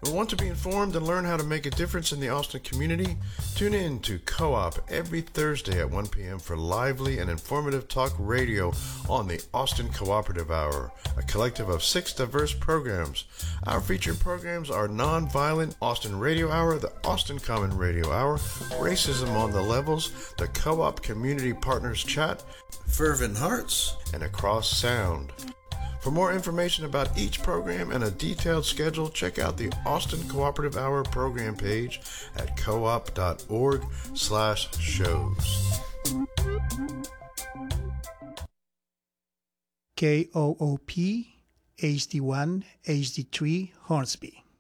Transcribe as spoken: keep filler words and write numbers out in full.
Want to be informed and learn how to make a difference in the Austin community? Tune in to Co-op every Thursday at one p.m. for lively and informative talk radio on the Austin Cooperative Hour, a collective of six diverse programs. Our featured programs are Nonviolent Austin Radio Hour, the Austin Common Radio Hour, Racism on the Levels, the Co-op Community Partners Chat, Fervent Hearts, and Across Sound. For more information about each program and a detailed schedule, check out the Austin Cooperative Hour program page at coop.org slash shows. K O O P, H D one, H D three, Hornsby.